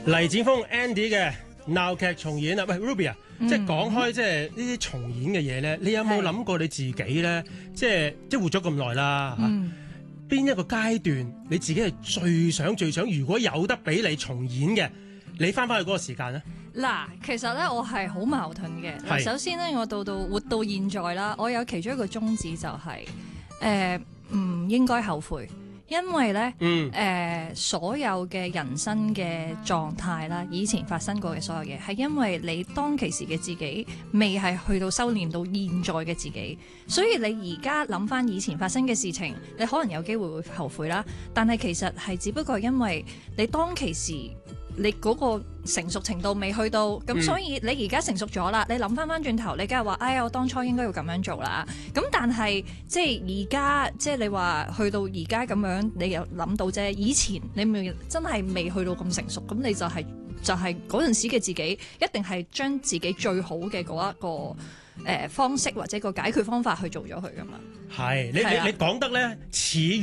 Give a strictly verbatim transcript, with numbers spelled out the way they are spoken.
黎展峰 Andy 嘅鬧劇重演啊！喂 Ruby 啊， 嗯、 即係講開即係呢啲重演嘅嘢咧，你有冇諗過你自己咧？即係即係活咗咁耐啦嚇，邊、嗯、一個階段你自己係最想最想？如果有得俾你重演嘅，你翻返去嗰個時間咧？ 嗱，其實咧我係好矛盾嘅。首先咧，我到到活到現在啦，我有其中一個宗旨就係誒唔應該後悔。因為咧，誒、嗯呃、所有嘅人生嘅狀態啦，以前發生過嘅所有嘢，係因為你當其時嘅自己未係去到修煉到現在嘅自己，所以你而家諗翻以前發生嘅事情，你可能有機會會後悔啦。但係其實係只不過因為你當其時你嗰個成熟程度未去到，咁、嗯、所以你而家成熟咗啦，你諗翻翻轉頭，你梗係話，哎呀，我當初應該要咁樣做啦。咁但係即係而家，即係你話去到而家咁樣，你又諗到啫。以前你未真係未去到咁成熟，咁你就係、是、就係嗰陣時嘅自己，一定係將自己最好嘅嗰一個誒、呃、方式或者個解決方法去做咗佢噶嘛。 係你你你講得咧似